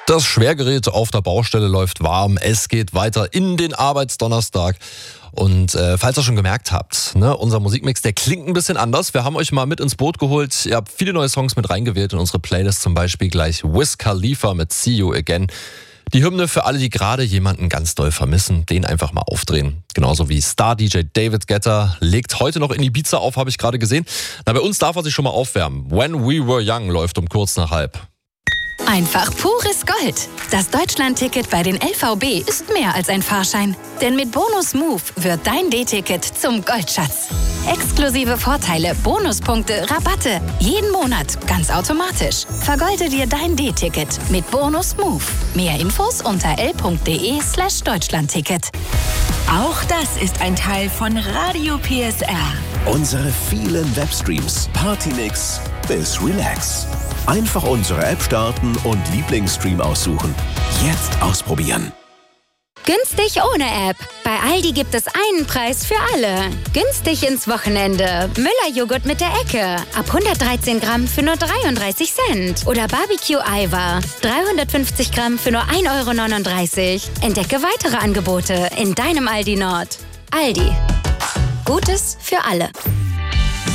Das Schwergerät auf der Baustelle läuft warm. Es geht weiter in den Arbeitsdonnerstag. Und falls ihr schon gemerkt habt, ne, unser Musikmix, der klingt ein bisschen anders. Wir haben euch mal mit ins Boot geholt. Ihr habt viele neue Songs mit reingewählt in unsere Playlist. Zum Beispiel gleich Wiz Khalifa mit See You Again. Die Hymne für alle, die gerade jemanden ganz doll vermissen, den einfach mal aufdrehen. Genauso wie Star-DJ David Guetta legt heute noch in Ibiza auf, habe ich gerade gesehen. Na, bei uns darf er sich schon mal aufwärmen. When We Were Young läuft um kurz nach halb. Einfach pures Gold. Das Deutschland-Ticket bei den LVB ist mehr als ein Fahrschein. Denn mit Bonus Move wird dein D-Ticket zum Goldschatz. Exklusive Vorteile, Bonuspunkte, Rabatte. Jeden Monat, ganz automatisch. Vergolde dir dein D-Ticket mit Bonus Move. Mehr Infos unter l.de/Deutschlandticket. Auch das ist ein Teil von Radio PSR. Unsere vielen Webstreams, Partymix bis Relax. Einfach unsere App starten und Lieblingsstream aussuchen. Jetzt ausprobieren. Günstig ohne App. Bei Aldi gibt es einen Preis für alle. Günstig ins Wochenende. Müller-Joghurt mit der Ecke. Ab 113 Gramm für nur 33 Cent. Oder Barbecue-Eiweiß. 350 Gramm für nur 1,39 €. Entdecke weitere Angebote in deinem Aldi Nord. Aldi. Gutes für alle.